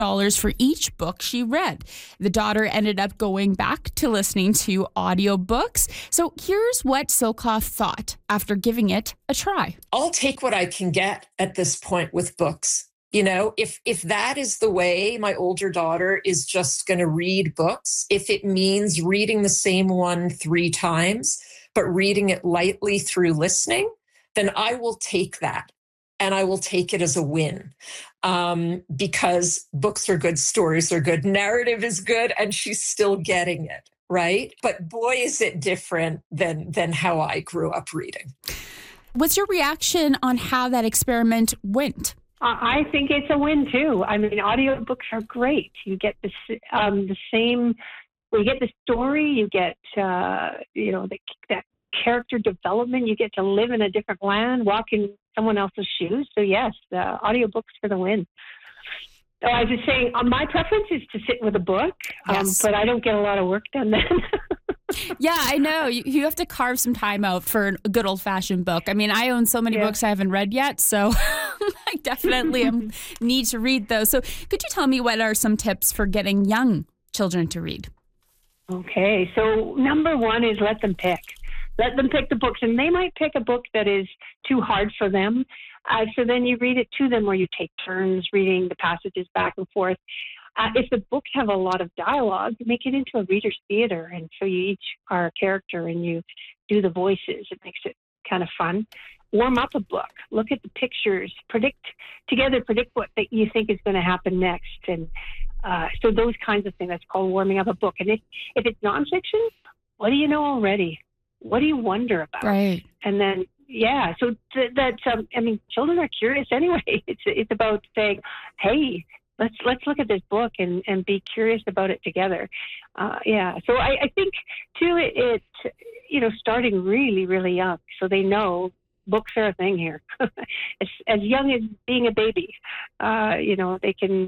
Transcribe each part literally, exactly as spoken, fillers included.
dollars for each book she read. The daughter ended up going back to listening to audiobooks. So here's what Silkoff thought after giving it a try. I'll take what I can get at this point with books. You know, if if that is the way my older daughter is just going to read books, if it means reading the same one three times, but reading it lightly through listening, then I will take that. And I will take it as a win, um, because books are good, stories are good, narrative is good, and she's still getting it, right? But boy, is it different than than how I grew up reading. What's your reaction on how that experiment went? I think it's a win too. I mean, audiobooks are great. You get the um, the same, well, you get the story, you get uh, you know the, that character development. You get to live in a different land, walk in someone else's shoes. So yes, the audiobooks for the win. So I was just saying, uh, my preference is to sit with a book, um, Yes. but I don't get a lot of work done then. Yeah, I know. You, you have to carve some time out for a good old-fashioned book. I mean, I own so many Yeah. books I haven't read yet, so I definitely am, need to read those. So could you tell me what are some tips for getting young children to read? Okay, so number one is let them pick. Let them pick the books, and they might pick a book that is too hard for them. Uh, so then you read it to them, or you take turns reading the passages back and forth. Uh, if the books have a lot of dialogue, make it into a reader's theater, and so you each are a character and you do the voices. It makes it kind of fun. Warm up a book. Look at the pictures. Predict together. Predict what that you think is going to happen next, and uh, so those kinds of things. That's called warming up a book. And if if it's nonfiction, what do you know already? What do you wonder about? Right. And then, yeah, so th- that, um, I mean, children are curious anyway. It's it's about saying, hey, let's let's look at this book and, and be curious about it together. Uh, yeah, so I, I think, too, it, it, you know, starting really, really young, so they know books are a thing here. as, as young as being a baby, uh, you know, they can,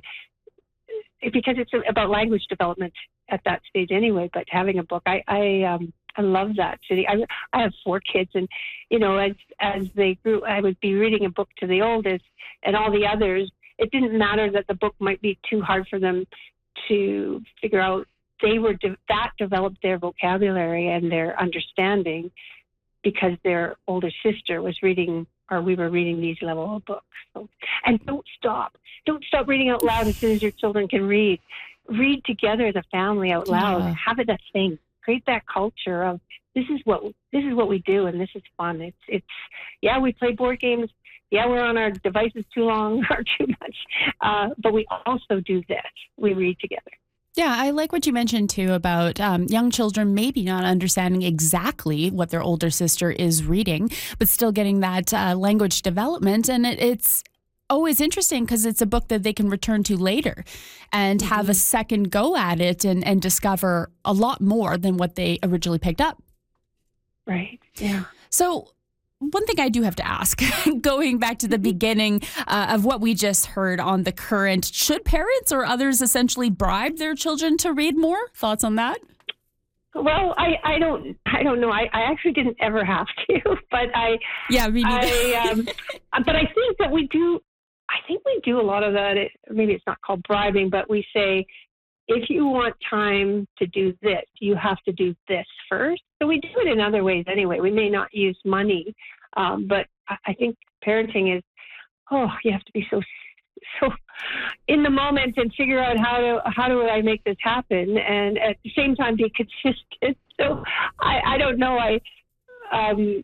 because it's about language development at that stage anyway, but having a book, I, I um, I love that city. I, I have four kids, and you know, as as they grew, I would be reading a book to the oldest, and all the others. It didn't matter that the book might be too hard for them to figure out. They were de- that developed their vocabulary and their understanding because their older sister was reading, or we were reading these level of books. So, and don't stop. Don't stop reading out loud as soon as your children can read. Read together as a family out loud. Yeah. Have it a thing. Create that culture of this is what this is what we do, and this is fun. It's it's yeah, we play board games. Yeah, we're on our devices too long or too much, uh, but we also do this. We read together. Yeah, I like what you mentioned, too, about um, young children maybe not understanding exactly what their older sister is reading, but still getting that uh, language development. And it, it's always interesting because it's a book that they can return to later and mm-hmm. have a second go at it and, and discover a lot more than what they originally picked up. Right, yeah. So one thing I do have to ask, going back to the beginning uh, of what we just heard on The Current, should parents or others essentially bribe their children to read more? Thoughts on that? Well, I, I don't I don't know. I, I actually didn't ever have to, but I yeah, me neither. I, um, but I think that we do. I think we do a lot of that. It, maybe it's not called bribing, but we say, if you want time to do this, you have to do this first. So we do it in other ways anyway. We may not use money, um, but I, I think parenting is, oh, you have to be so so in the moment and figure out how to how do I make this happen, and at the same time be consistent. So I, I don't know. I um,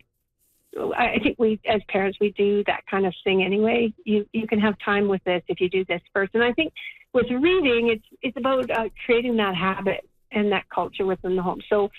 I think we, as parents, we do that kind of thing anyway. You you can have time with this if you do this first. And I think with reading, it's it's about uh, creating that habit and that culture within the home. So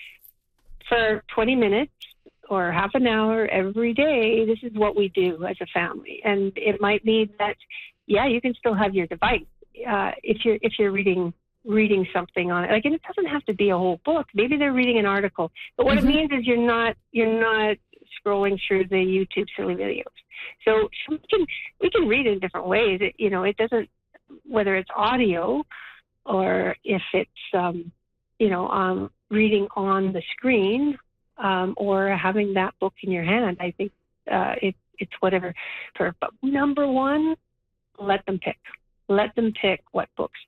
for twenty minutes or half an hour every day, this is what we do as a family. And it might mean that, yeah, you can still have your device uh, if you're if you're reading reading something on it. Like, and it doesn't have to be a whole book. Maybe they're reading an article. But what mm-hmm. it means is you're not you're not scrolling through the YouTube silly videos. So we can we can read in different ways. It, you know, it doesn't, whether it's audio or if it's um, you know um, reading on the screen um, or having that book in your hand. I think uh, it, it's whatever. For, but number one, let them pick. Let them pick what books